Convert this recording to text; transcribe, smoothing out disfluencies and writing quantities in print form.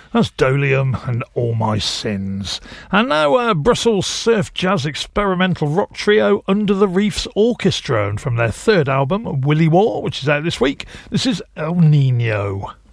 That's Dolium and All My Sins. And now Brussels surf jazz experimental rock trio Under the Reefs Orchestra, and from their third album, Willy War, which is out this week, this is El Nino.